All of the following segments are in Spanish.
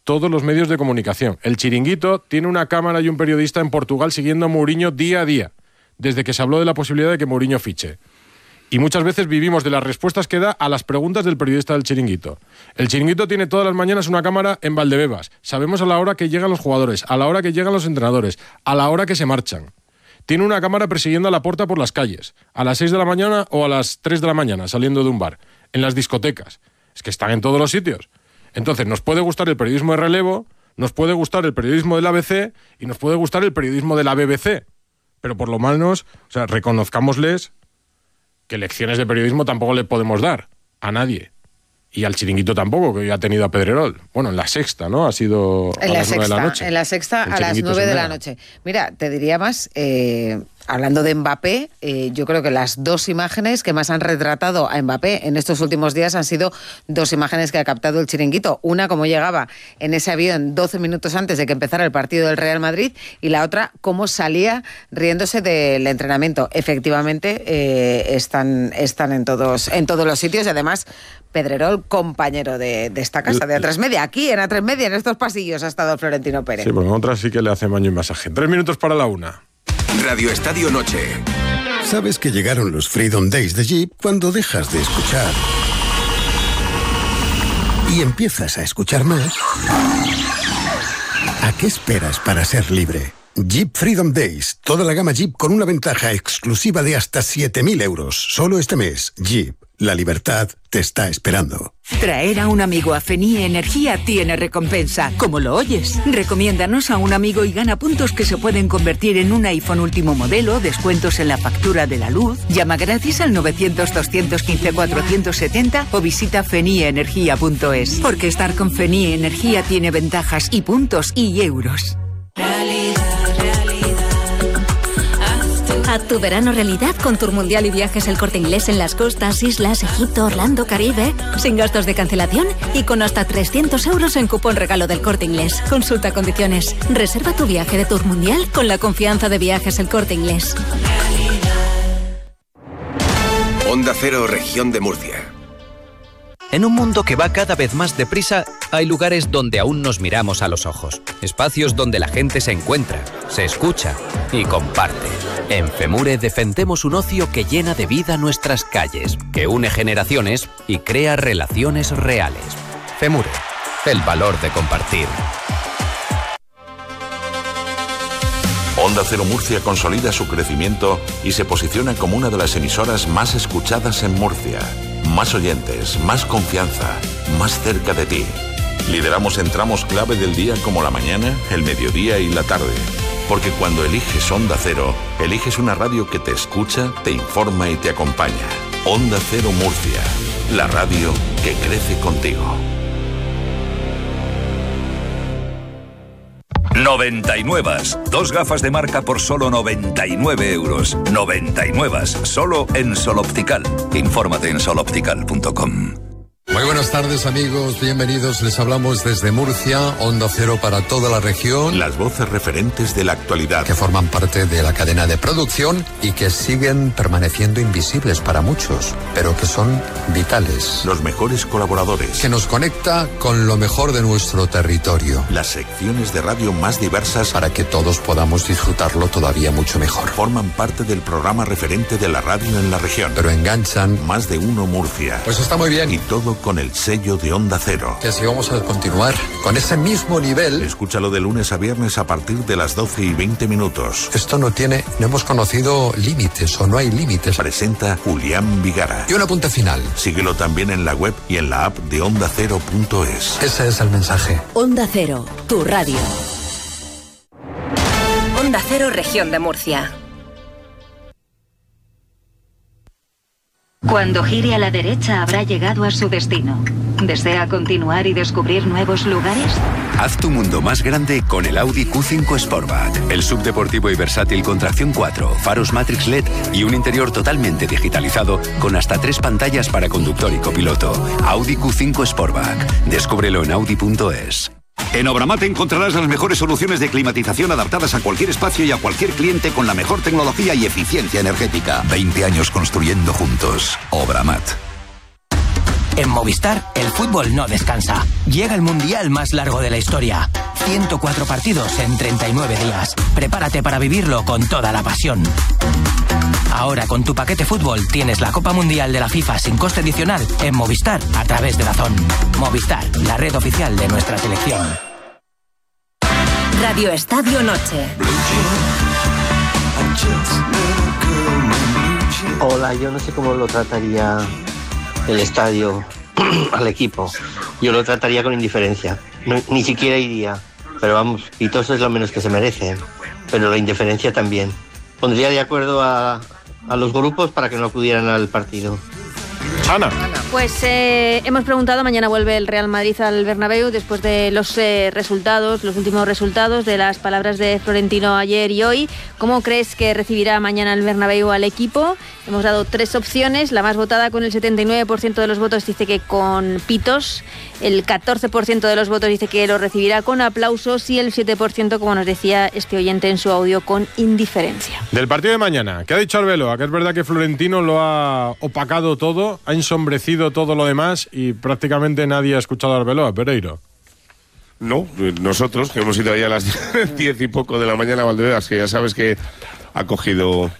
todos los medios de comunicación. El Chiringuito tiene una cámara y un periodista en Portugal siguiendo a Mourinho día a día, desde que se habló de la posibilidad de que Mourinho fiche. Y muchas veces vivimos de las respuestas que da a las preguntas del periodista del Chiringuito. El Chiringuito tiene todas las mañanas una cámara en Valdebebas. Sabemos a la hora que llegan los jugadores, a la hora que llegan los entrenadores, a la hora que se marchan. Tiene una cámara persiguiendo a Laporta por las calles, a las 6 de la mañana o a las 3 de la mañana, saliendo de un bar, en las discotecas. Es que están en todos los sitios. Entonces, nos puede gustar el periodismo de relevo, nos puede gustar el periodismo del ABC y nos puede gustar el periodismo de la BBC. Pero por lo menos, reconozcámosles que lecciones de periodismo tampoco le podemos dar a nadie. Y al Chiringuito tampoco, que ya ha tenido a Pedrerol. Bueno, en La Sexta, ¿no? Ha sido a las 9 de la noche. En La Sexta a las 9 de la noche. Mira, te diría más, hablando de Mbappé, yo creo que las dos imágenes que más han retratado a Mbappé en estos últimos días han sido dos imágenes que ha captado el Chiringuito. Una, cómo llegaba en ese avión 12 minutos antes de que empezara el partido del Real Madrid, y la otra, cómo salía riéndose del entrenamiento. Efectivamente, están en todos los sitios, y además Pedrerol, compañero de esta casa, de A3 Media. Aquí, en A3 Media, en estos pasillos, ha estado Florentino Pérez. Sí, porque en otras sí que le hace baño y masaje. 3 minutos para la 1. Radio Estadio Noche. ¿Sabes que llegaron los Freedom Days de Jeep cuando dejas de escuchar y empiezas a escuchar más? ¿A qué esperas para ser libre? Jeep Freedom Days. Toda la gama Jeep con una ventaja exclusiva de hasta 7.000 euros. Solo este mes. Jeep. La libertad te está esperando. Traer a un amigo a Fenie Energía tiene recompensa. Como lo oyes. Recomiéndanos a un amigo y gana puntos que se pueden convertir en un iPhone último modelo, descuentos en la factura de la luz. Llama gratis al 900-215-470 o visita fenieenergia.es. Porque estar con Fenie Energía tiene ventajas y puntos y euros. Haz tu verano realidad con Tour Mundial y Viajes El Corte Inglés en las costas, islas, Egipto, Orlando, Caribe. Sin gastos de cancelación y con hasta 300 euros en cupón regalo del Corte Inglés. Consulta condiciones. Reserva tu viaje de Tour Mundial con la confianza de Viajes El Corte Inglés. Onda Cero, Región de Murcia. En un mundo que va cada vez más deprisa, hay lugares donde aún nos miramos a los ojos. Espacios donde la gente se encuentra, se escucha y comparte. En FEMURE defendemos un ocio que llena de vida nuestras calles, que une generaciones y crea relaciones reales. FEMURE, el valor de compartir. Onda Cero Murcia consolida su crecimiento y se posiciona como una de las emisoras más escuchadas en Murcia. Más oyentes, más confianza, más cerca de ti. Lideramos en tramos clave del día como la mañana, el mediodía y la tarde. Porque cuando eliges Onda Cero, eliges una radio que te escucha, te informa y te acompaña. Onda Cero Murcia, la radio que crece contigo. 99. 2 gafas de marca por solo 99 euros. 99. Solo en Sol Optical. Infórmate en soloptical.com. Muy buenas tardes, amigos, bienvenidos. Les hablamos desde Murcia, Onda Cero para toda la región. Las voces referentes de la actualidad. Que forman parte de la cadena de producción y que siguen permaneciendo invisibles para muchos, pero que son vitales. Los mejores colaboradores. Que nos conecta con lo mejor de nuestro territorio. Las secciones de radio más diversas. Para que todos podamos disfrutarlo todavía mucho mejor. Forman parte del programa referente de la radio en la región. Pero enganchan. Más de uno Murcia. Pues está muy bien. Y todo con el sello de Onda Cero. Que así vamos a continuar con ese mismo nivel. Escúchalo de lunes a viernes a partir de las 12:20. Esto no hemos conocido límites o no hay límites. Presenta Julián Vigara. Y un apunte final. Síguelo también en la web y en la app de OndaCero.es. Ese es el mensaje. Onda Cero, tu radio. Onda Cero, Región de Murcia. Cuando gire a la derecha habrá llegado a su destino. ¿Desea continuar y descubrir nuevos lugares? Haz tu mundo más grande con el Audi Q5 Sportback. El subdeportivo y versátil con tracción 4, faros Matrix LED y un interior totalmente digitalizado con hasta 3 pantallas para conductor y copiloto. Audi Q5 Sportback. Descúbrelo en audi.es. En Obramat encontrarás las mejores soluciones de climatización adaptadas a cualquier espacio y a cualquier cliente con la mejor tecnología y eficiencia energética. 20 años construyendo juntos. Obramat. En Movistar, el fútbol no descansa. Llega el mundial más largo de la historia. 104 partidos en 39 días. Prepárate para vivirlo con toda la pasión. Ahora con tu paquete fútbol tienes la Copa Mundial de la FIFA sin coste adicional en Movistar a través de DAZN. Movistar, la red oficial de nuestra selección. Radio Estadio Noche. Hola, yo no sé cómo lo trataría el estadio al equipo. Yo lo trataría con indiferencia. No, ni siquiera iría. Pero vamos, y todo eso es lo menos que se merece. Pero la indiferencia también. Pondría de acuerdo a los grupos para que no acudieran al partido. Ana. Pues hemos preguntado, mañana vuelve el Real Madrid al Bernabéu después de los últimos resultados de las palabras de Florentino ayer y hoy. ¿Cómo crees que recibirá mañana el Bernabéu al equipo? Hemos dado 3 opciones. La más votada, con el 79% de los votos, dice que con pitos. El 14% de los votos dice que lo recibirá con aplausos y el 7%, como nos decía este oyente en su audio, con indiferencia. Del partido de mañana, ¿qué ha dicho Arbeloa? Que es verdad que Florentino lo ha opacado todo, ha ensombrecido todo lo demás y prácticamente nadie ha escuchado a Arbeloa, Pereiro. No, nosotros que hemos ido ahí a las 10 y poco de la mañana a Valdebebas, que ya sabes que ha cogido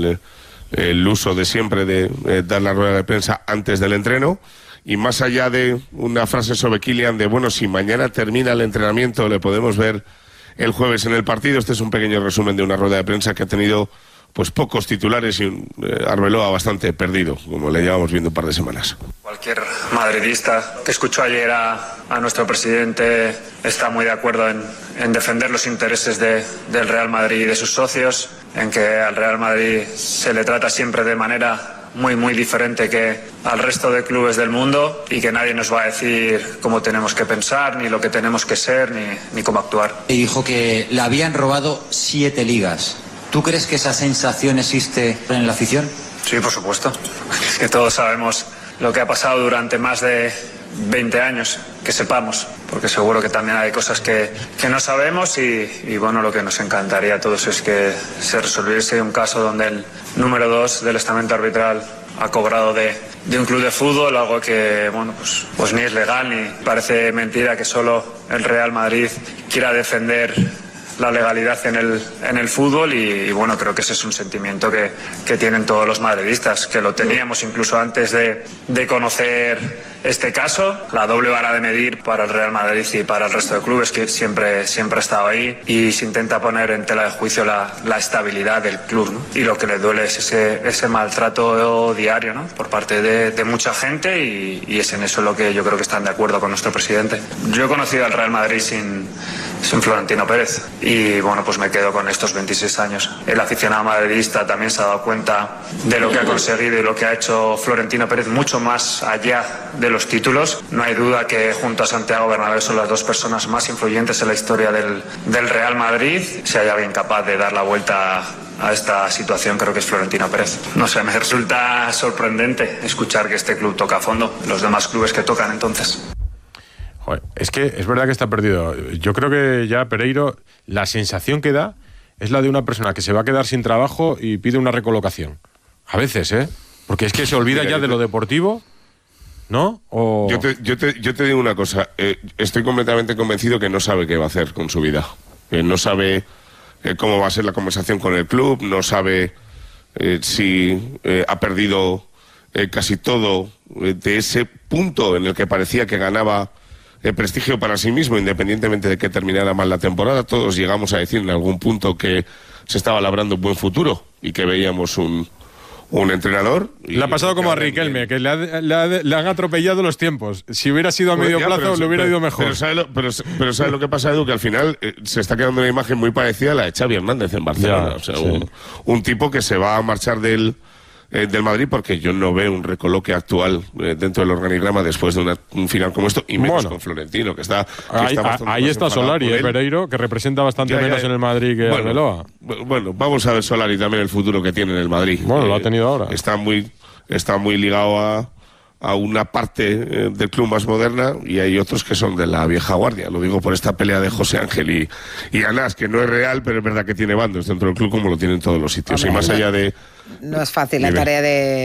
el uso de siempre de dar la rueda de prensa antes del entreno. Y más allá de una frase sobre Kylian de, bueno, si mañana termina el entrenamiento le podemos ver el jueves en el partido, este es un pequeño resumen de una rueda de prensa que ha tenido pues pocos titulares y un Arbeloa bastante perdido, como le llevamos viendo un par de semanas. Cualquier madridista que escuchó ayer a nuestro presidente está muy de acuerdo en defender los intereses del Real Madrid y de sus socios, en que al Real Madrid se le trata siempre de manera muy diferente que al resto de clubes del mundo y que nadie nos va a decir cómo tenemos que pensar, ni lo que tenemos que ser, ni cómo actuar. Y dijo que le habían robado 7 ligas. ¿Tú crees que esa sensación existe en la afición? Sí, por supuesto. Es que todos sabemos lo que ha pasado durante más de 20 años, que sepamos, porque seguro que también hay cosas que no sabemos y bueno, lo que nos encantaría a todos es que se resolviese un caso donde el número 2 del estamento arbitral ha cobrado de un club de fútbol, algo que bueno, pues ni es legal, ni parece mentira que solo el Real Madrid quiera defender la legalidad en el fútbol y bueno, creo que ese es un sentimiento que tienen todos los madridistas, que lo teníamos incluso antes de conocer este caso. La doble vara de medir para el Real Madrid y para el resto de clubes, que siempre ha estado ahí, y se intenta poner en tela de juicio la estabilidad del club, ¿no? Y lo que le duele es ese maltrato diario, ¿no? Por parte de mucha gente y es en eso lo que yo creo que están de acuerdo con nuestro presidente. Yo he conocido al Real Madrid sin Florentino Pérez y bueno, pues me quedo con estos 26 años. El aficionado madridista también se ha dado cuenta de lo que ha conseguido y lo que ha hecho Florentino Pérez, mucho más allá de los títulos. No hay duda que junto a Santiago Bernabéu son las 2 personas más influyentes en la historia del Real Madrid. Si hay alguien capaz de dar la vuelta a esta situación, creo que es Florentino Pérez. No sé, me resulta sorprendente escuchar que este club toca a fondo, los demás clubes que tocan entonces. Joder, es que es verdad que está perdido. Yo creo que ya Pereiro, la sensación que da es la de una persona que se va a quedar sin trabajo y pide una recolocación. A veces, porque es que se olvida ya de lo deportivo, ¿no? O... Yo te digo una cosa, estoy completamente convencido que no sabe qué va a hacer con su vida. No sabe cómo va a ser la conversación con el club, no sabe si ha perdido casi todo de ese punto en el que parecía que ganaba prestigio para sí mismo, independientemente de que terminara mal la temporada. Todos llegamos a decir en algún punto que se estaba labrando un buen futuro y que veíamos un entrenador. Le ha pasado como a Riquelme, que le han atropellado los tiempos. Si hubiera sido a medio plazo, le hubiera ido mejor. Pero ¿sabes lo que pasa, Edu? Que al final se está quedando una imagen muy parecida a la de Xavi Hernández en Barcelona. Un tipo que se va a marchar del Madrid porque yo no veo un recoloque actual dentro del organigrama después de un final como esto, y menos con Florentino, que está ahí está Solari, Pereiro, que representa bastante menos en el Madrid que Arbeloa. Bueno, vamos a ver Solari también el futuro que tiene en el Madrid. Bueno, lo ha tenido ahora. Está muy ligado a una parte del club más moderna, y hay otros que son de la vieja guardia. Lo digo por esta pelea de José Ángel y Anás, que no es real, pero es verdad que tiene bandos dentro del club como lo tienen todos los sitios. Hombre, y más allá de... No es fácil la tarea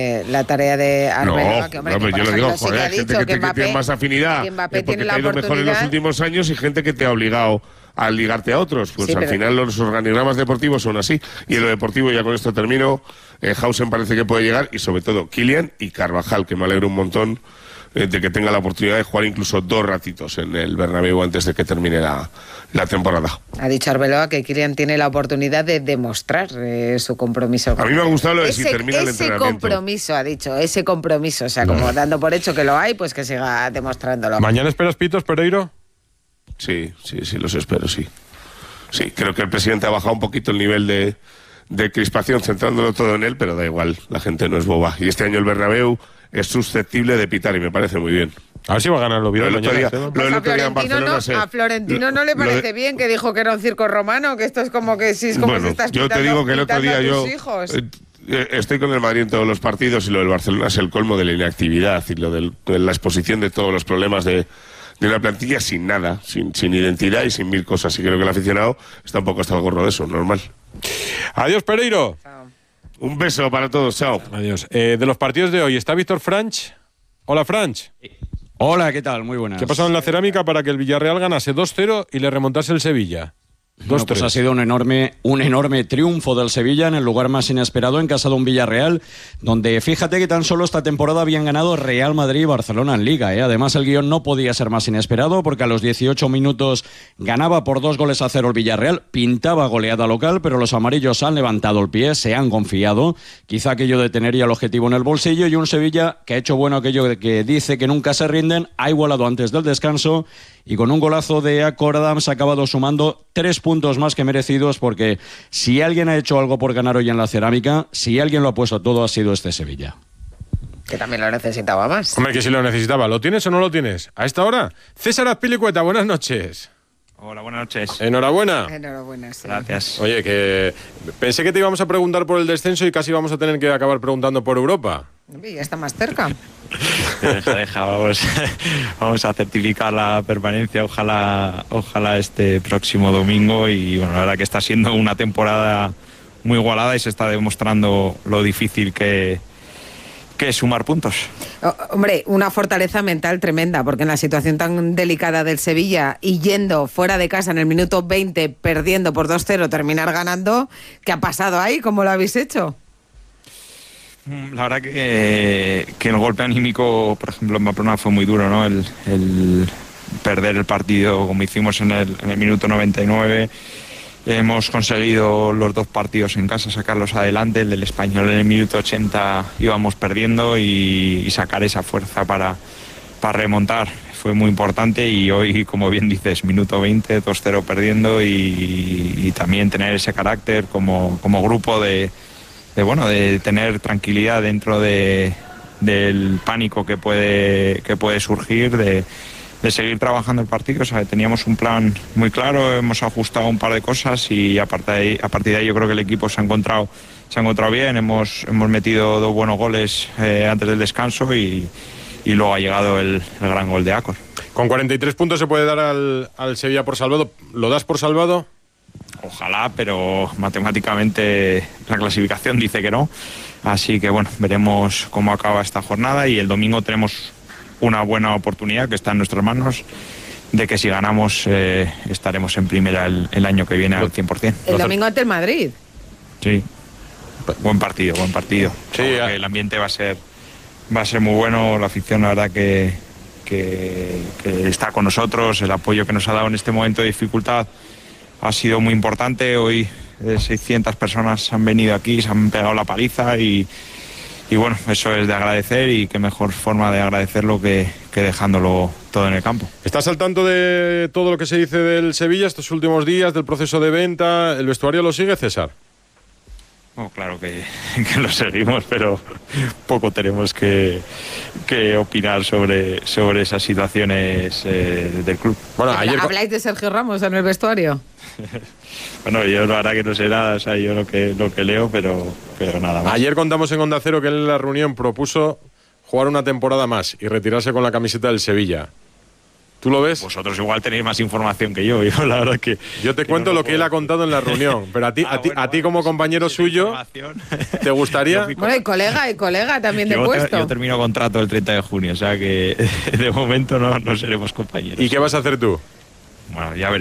de Arbeloa, que, hombre, yo lo digo, joder, hay gente que tiene más afinidad, porque te ha ido mejor en los últimos años, y gente que te ha obligado a ligarte a otros. Pues sí, al final los organigramas deportivos son así. Y en lo deportivo, ya con esto termino, Hausen parece que puede llegar, y sobre todo Kylian y Carvajal, que me alegro un montón de que tenga la oportunidad de jugar incluso 2 ratitos en el Bernabéu antes de que termine la temporada. Ha dicho Arbeloa que Kylian tiene la oportunidad de demostrar su compromiso. A mí me ha gustado lo de si termina el entrenamiento. Ese compromiso, ha dicho, ese compromiso. O sea, como dando por hecho que lo hay, pues que siga demostrándolo. ¿Mañana esperas pitos, Pereiro? Sí, los espero, sí. Sí, creo que el presidente ha bajado un poquito el nivel de crispación, centrándolo todo en él, pero da igual, la gente no es boba. Y este año el Bernabéu es susceptible de pitar, y me parece muy bien. A ver si va a ganar lo bien mañana. A Florentino no le parece bien, que dijo que era un circo romano, que esto es como que si es como si estás yo te digo que el otro día estoy con el Madrid en todos los partidos, y lo del Barcelona es el colmo de la inactividad y lo de la exposición de todos los problemas de una plantilla sin nada, sin identidad y sin 1000 cosas. Y creo que el aficionado está un poco hasta el gorro de eso, normal. Adiós, Pereiro. Chao. Un beso para todos, chao. Adiós. De los partidos de hoy, ¿está Víctor Franch? Hola, Franch. Hola, ¿qué tal? Muy buenas. ¿Qué ha pasado en la Cerámica para que el Villarreal ganase 2-0 y le remontase el Sevilla? Bueno, pues ha sido un enorme triunfo del Sevilla en el lugar más inesperado, en casa de un Villarreal, donde fíjate que tan solo esta temporada habían ganado Real Madrid y Barcelona en Liga. Además, el guión no podía ser más inesperado, porque a los 18 minutos ganaba por 2-0 el Villarreal, pintaba goleada local, pero los amarillos han levantado el pie, se han confiado, quizá aquello de tener ya el objetivo en el bolsillo, y un Sevilla que ha hecho bueno aquello de que dice que nunca se rinden, ha igualado antes del descanso, y con un golazo de Acor Adams ha acabado sumando 3 puntos más que merecidos, porque si alguien ha hecho algo por ganar hoy en la Cerámica, si alguien lo ha puesto todo, ha sido este Sevilla. Que también lo necesitaba más. Hombre, que sí lo necesitaba. ¿Lo tienes o no lo tienes? A esta hora, César Azpilicueta, buenas noches. Hola, buenas noches. Enhorabuena. Enhorabuena, sí. Gracias. Oye, que pensé que te íbamos a preguntar por el descenso y casi vamos a tener que acabar preguntando por Europa. Ya está más cerca. Deja, vamos a certificar la permanencia, ojalá este próximo domingo. Y bueno, la verdad que está siendo una temporada muy igualada, y se está demostrando lo difícil que es sumar puntos. Hombre, una fortaleza mental tremenda, porque en la situación tan delicada del Sevilla, y yendo fuera de casa en el minuto 20, perdiendo por 2-0, terminar ganando, ¿qué ha pasado ahí? ¿Cómo lo habéis hecho? La verdad que el golpe anímico, por ejemplo, en Pamplona fue muy duro, ¿no? El perder el partido como hicimos en el minuto 99. Hemos conseguido los 2 partidos en casa sacarlos adelante. El del Español en el minuto 80 íbamos perdiendo, y sacar esa fuerza para remontar fue muy importante. Y hoy, como bien dices, minuto 20, 2-0 perdiendo, y también tener ese carácter como grupo de tener tranquilidad dentro del pánico que puede surgir, de seguir trabajando el partido. O sea, teníamos un plan muy claro, hemos ajustado un par de cosas, y a partir de ahí yo creo que el equipo se ha encontrado bien. Hemos metido 2 buenos goles antes del descanso, y luego ha llegado el gran gol de Acor. Con 43 puntos se puede dar al Sevilla por salvado. ¿Lo das por salvado? Ojalá, pero matemáticamente la clasificación dice que no. Así que bueno, veremos cómo acaba esta jornada, y el domingo tenemos una buena oportunidad que está en nuestras manos, de que si ganamos estaremos en primera el año que viene al 100%. El domingo ante el Madrid. Sí, buen partido. Sí, el ambiente va a ser muy bueno, la afición, la verdad que está con nosotros, el apoyo que nos ha dado en este momento de dificultad ha sido muy importante. Hoy 600 personas han venido aquí, se han pegado la paliza, y bueno, eso es de agradecer, y qué mejor forma de agradecerlo que dejándolo todo en el campo. ¿Estás al tanto de todo lo que se dice del Sevilla estos últimos días, del proceso de venta? ¿El vestuario lo sigue, César? Oh, claro que lo seguimos, pero poco tenemos que opinar sobre esas situaciones del club. Bueno, ¿habláis de Sergio Ramos en el vestuario? Bueno, yo la verdad que no sé nada, o sea, yo lo que leo, pero nada más. Ayer contamos en Onda Cero que él en la reunión propuso jugar una temporada más y retirarse con la camiseta del Sevilla. ¿Tú lo ves? Vosotros igual tenéis más información que yo. Yo la verdad que... Yo te cuento lo que él ha contado en la reunión, pero a ti como compañero suyo, ¿te gustaría? Bueno, y colega también de puesto. Yo termino contrato el 30 de junio, o sea que de momento no seremos compañeros. ¿Y qué vas a hacer tú? Bueno, ya veremos.